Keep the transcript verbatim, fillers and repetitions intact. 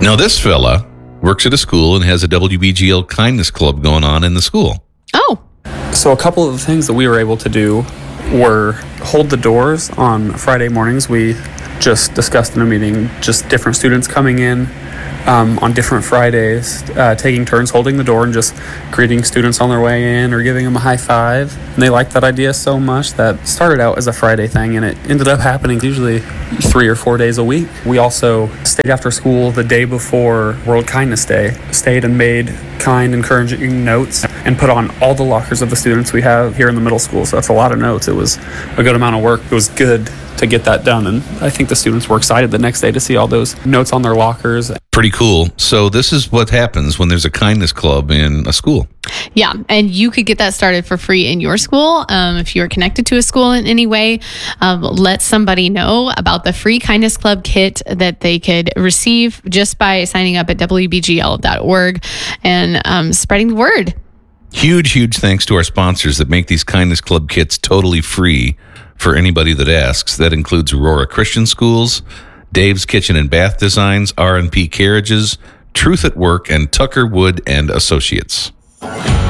Now, this fella works at a school and has a W B G L Kindness Club going on in the school. Oh. So a couple of the things that we were able to do were hold the doors on Friday mornings. We just discussed in a meeting just different students coming in um, on different Fridays, uh, taking turns holding the door and just greeting students on their way in or giving them a high five. And they liked that idea so much that started out as a Friday thing, and it ended up happening usually three or four days a week. We also stayed after school the day before World Kindness Day, stayed and made kind, encouraging notes and put on all the lockers of the students we have here in the middle school. So that's a lot of notes. It was a good amount of work. It was good to get that done, and I think the students were excited the next day to see all those notes on their lockers. Pretty cool. So this is what happens when there's a kindness club in a school. Yeah, and you could get that started for free in your school. Um, if you're connected to a school in any way, um, let somebody know about the free Kindness Club kit that they could receive just by signing up at W B G L dot org and um, spreading the word. Huge, huge thanks to our sponsors that make these Kindness Club kits totally free for anybody that asks. That includes Aurora Christian Schools, Dave's Kitchen and Bath Designs, R and P Carriages, Truth at Work, and Tucker Wood and Associates.